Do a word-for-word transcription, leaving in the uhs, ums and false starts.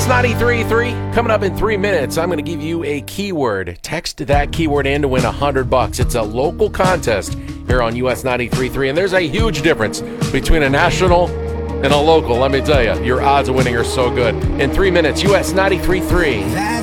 ninety-three point three, coming up in three minutes, I'm going to give you a keyword. Text that keyword in to win one hundred bucks. It's a local contest here on U S ninety-three point three, and there's a huge difference between a national and a local. Let me tell you, your odds of winning are so good. In three minutes, U S ninety-three point three.